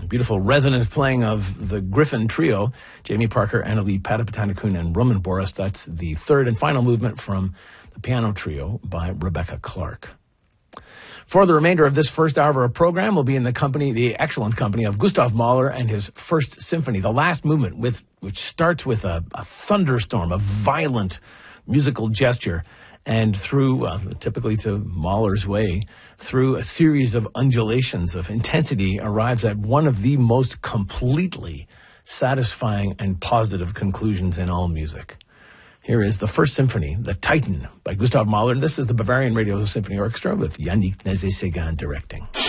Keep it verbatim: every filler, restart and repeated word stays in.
beautiful resonant playing of the Griffin Trio, Jamie Parker, Annalie Patapatanakun, and Roman Boris. That's the third and final movement from the piano trio by Rebecca Clark. For the remainder of this first hour of our program, we'll be in the company, the excellent company of Gustav Mahler and his First Symphony, the last movement, with which starts with a, a thunderstorm, a violent musical gesture, and through, uh, typically to Mahler's way, through a series of undulations of intensity, arrives at one of the most completely satisfying and positive conclusions in all music. Here is the First Symphony, The Titan, by Gustav Mahler. This is the Bavarian Radio Symphony Orchestra with Yannick Nézet-Séguin directing.